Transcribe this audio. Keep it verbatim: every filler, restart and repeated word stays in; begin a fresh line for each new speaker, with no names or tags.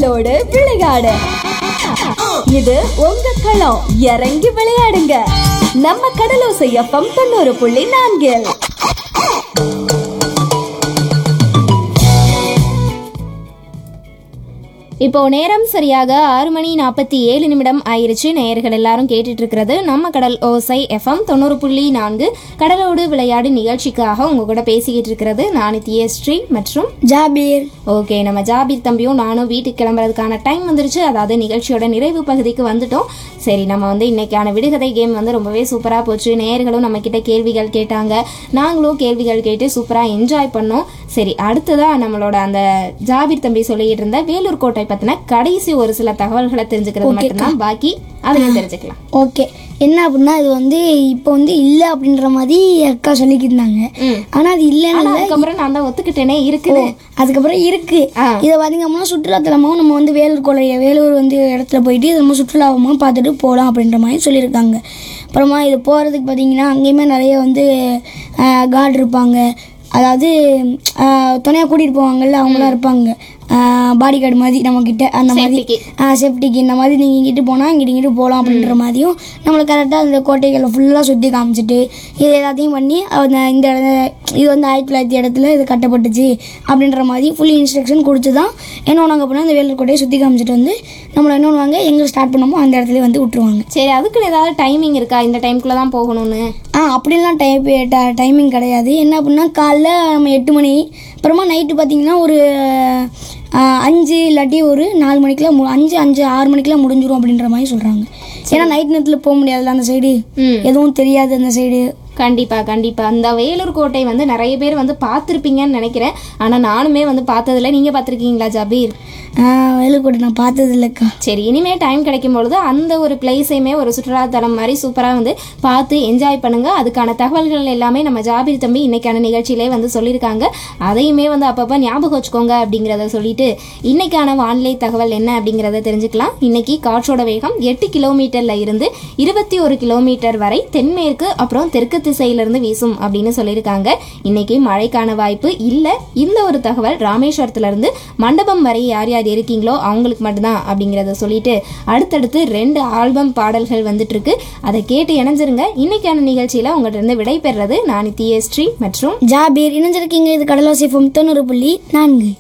கடலோடு விளையாடு. இது உங்க களம், இறங்கி விளையாடுங்க. நம்ம கடலோசை எஃப்எம் தொண்ணூறு புள்ளி நான்கில். இப்போ நேரம் சரியாக ஆறு மணி நாற்பத்தி ஏழு நிமிடம் ஆயிருச்சு. நேயர்கள் எல்லாரும் கேட்டுட்டு இருக்கிறது நம்ம கடல் ஓசை எஃப்எம் தொண்ணூறு புள்ளி நான்கு கடலோடு விளையாடு நிகழ்ச்சிக்காக உங்க கூட பேசிக்கிட்டு இருக்கிறது நான் தியஸ்ரீ மற்றும்
ஜாபீர்.
ஓகே, நம்ம ஜாபீர் தம்பியும் நானும் வீட்டுக்கு கிளம்புறதுக்கான டைம் வந்துருச்சு. அதாவது நிகழ்ச்சியோட நிறைவு பகுதிக்கு வந்துட்டோம். சரி, நம்ம வந்து இன்னைக்கான விடுகதை கேம் வந்து ரொம்பவே சூப்பராக போச்சு. நேயர்களும் நம்ம கிட்ட கேள்விகள் கேட்டாங்க, நாங்களும் கேள்விகள் கேட்டு சூப்பராக என்ஜாய் பண்ணோம். சரி, அடுத்ததா நம்மளோட அந்த ஜாபீர் தம்பி சொல்லிட்டு இருந்த வேலூர் கோட்டை பத்தின கடைசி ஒரு சில தகவல்களை தெரிஞ்சுக்கிறது மட்டும்தான் பாக்கி. அதையும் தெரிஞ்சுக்கலாம்.
ஓகே, என்ன அப்படின்னா இது வந்து இப்போ வந்து இல்லை அப்படின்ற மாதிரி அக்கா சொல்லிக்கிட்டு இருந்தாங்க. ஆனா அது இல்லைன்னு
அதுக்கப்புறம் நான் தான் ஒத்துக்கிட்டேனே இருக்குது.
அதுக்கப்புறம் இருக்கு. இதை பாத்தீங்க அப்படின்னா சுற்றுலாத்தலமாவும் நம்ம வந்து வேலூர் கொலை வேலூர் வந்து இடத்துல போயிட்டு நம்ம சுற்றுலாவமாக பார்த்துட்டு போகலாம் அப்படின்ற மாதிரி சொல்லியிருக்காங்க. அப்புறமா இது போகிறதுக்கு பார்த்தீங்கன்னா அங்கேயுமே நிறைய வந்து கார்டு இருப்பாங்க. அதாவது துணையாக கூட்டிகிட்டு போவாங்கல்ல, அவங்களாம் இருப்பாங்க. பாடி கார்டு மாதிரி நம்மக்கிட்ட அந்த மாதிரி சேஃப்டிக்கு இந்த மாதிரி நீங்கள் இங்கிட்டு போனால் இங்கிட்டு இங்கிட்டு போகலாம் அப்படின்ற மாதிரியும் நம்மளை கரெக்டாக அந்த கோட்டைகளை ஃபுல்லாக சுற்றி காமிச்சிட்டு இது எல்லாத்தையும் பண்ணி இந்த இது வந்து ஆயிரத்தி தொள்ளாயிரத்தி இடத்துல இது கட்டப்பட்டுச்சு அப்படின்ற மாதிரி ஃபுல் இன்ஸ்ட்ரக்ஷன் கொடுத்து தான் என்ன ஒன்றாங்க அப்படின்னா அந்த வேலூர் கோட்டையை சுற்றி காமிச்சிட்டு வந்து நம்மளை என்ன பண்ணுவாங்க, எங்கே ஸ்டார்ட் பண்ணமோ அந்த இடத்துல வந்து விட்டுருவாங்க.
சரி, அதுக்குன்னு ஏதாவது டைமிங் இருக்கா, இந்த டைமுக்குள்ளே தான் போகணும்னு?
ஆ அப்படின்லாம் டைப் டைமிங் கிடையாது. என்ன அப்படின்னா காலைல நம்ம எட்டு மணி அப்புறமா நைட்டு பார்த்தீங்கன்னா ஒரு அஞ்சு இல்லாட்டி ஒரு நாலு மணிக்கெலாம் மு அஞ்சு அஞ்சு ஆறு மணிக்கெலாம் முடிஞ்சிடும் அப்படின்ற மாதிரி சொல்கிறாங்க. ஏன்னா நைட் நேரத்தில் போக முடியாதுல்ல, அந்த சைடு எதுவும் தெரியாது அந்த சைடு.
கண்டிப்பாக கண்டிப்பாக அந்த வேலூர் கோட்டை வந்து நிறைய பேர் வந்து பார்த்துருப்பீங்கன்னு நினைக்கிறேன். ஆனால் நானுமே வந்து பார்த்ததில்ல. நீங்கள் பார்த்துருக்கீங்களா ஜாபீர்?
வேலூர் கோட்டை நான் பார்த்தது இல்லைக்கா.
சரி, இனிமேல் டைம் கிடைக்கும் பொழுது அந்த ஒரு பிளேஸையுமே ஒரு சுற்றுலாத்தலம் மாதிரி சூப்பராக வந்து பார்த்து என்ஜாய் பண்ணுங்கள். அதுக்கான தகவல்கள் எல்லாமே நம்ம ஜாபீர் தம்பி இன்னைக்கான நிகழ்ச்சியிலே வந்து சொல்லியிருக்காங்க. அதையுமே வந்து அப்பப்போ ஞாபகம் வச்சுக்கோங்க அப்படிங்கிறத சொல்லிட்டு இன்னைக்கான வானிலை தகவல் என்ன அப்படிங்கிறத தெரிஞ்சுக்கலாம். இன்னைக்கு காற்றோட வேகம் எட்டு கிலோமீட்டர்ல இருந்து இருபத்தி ஒரு கிலோமீட்டர் வரை தென்மேற்கு அப்புறம் தெற்கு திசையிலிருந்து வீசும் அப்படின்னு சொல்லியிருக்காங்க. இன்னைக்கு மழைக்கான வாய்ப்பு இல்லை. இந்த ஒரு தகவல் ராமேஸ்வரத்துல இருந்து மண்டபம் வரை யார் யார் இருக்கீங்களோ அவங்களுக்கு மட்டும்தான் அப்படிங்கிறத சொல்லிட்டு அடுத்தடுத்து ரெண்டு ஆல்பம் பாடல்கள் வந்துட்டு இருக்கு. அதை கேட்டு இணைஞ்சிருங்க. இன்னைக்கான நிகழ்ச்சியில உங்கள்கிட்ட இருந்து விடை பெறுறது நான் தியஸ்ரீ மற்றும்
ஜாபீர். இணைஞ்சிருக்கீங்க இது கடலோசை எஃப்எம் தொண்ணூறு புள்ளி நான்கு.